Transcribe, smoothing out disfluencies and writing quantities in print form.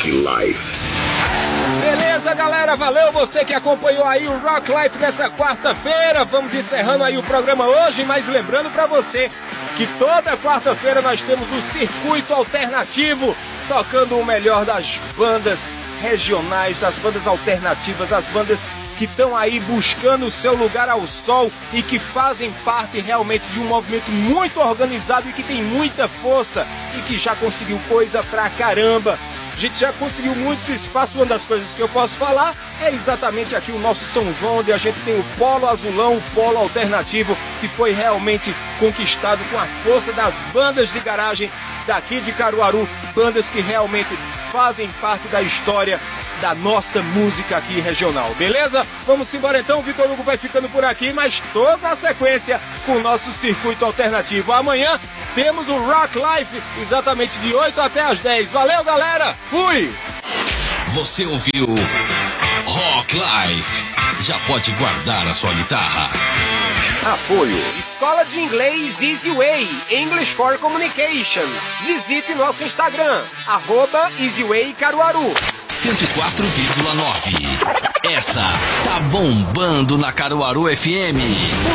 Rock Life. Beleza, galera? Valeu você que acompanhou aí o Rock Life nessa quarta-feira. Vamos encerrando aí o programa hoje, mas lembrando pra você que toda quarta-feira nós temos o Circuito Alternativo, tocando o melhor das bandas regionais, das bandas alternativas, as bandas que estão aí buscando o seu lugar ao sol e que fazem parte realmente de um movimento muito organizado e que tem muita força e que já conseguiu coisa pra caramba. A gente já conseguiu muitos espaços. Uma das coisas que eu posso falar é exatamente aqui o nosso São João, onde a gente tem o Polo Azulão, o Polo Alternativo, que foi realmente conquistado com a força das bandas de garagem daqui de Caruaru, bandas que realmente fazem parte da história da nossa música aqui regional, beleza? Vamos embora então, o Vitor Hugo vai ficando por aqui, mas toda na sequência com o nosso Circuito Alternativo. Amanhã temos o Rock Life, exatamente de 8 até as 10. Valeu, galera! Fui! Você ouviu Rock Life. Já pode guardar a sua guitarra. Apoio Escola de Inglês Easy Way, English for Communication. Visite nosso Instagram, @EasyWayCaruaru. 104,9. Essa tá bombando na Caruaru FM.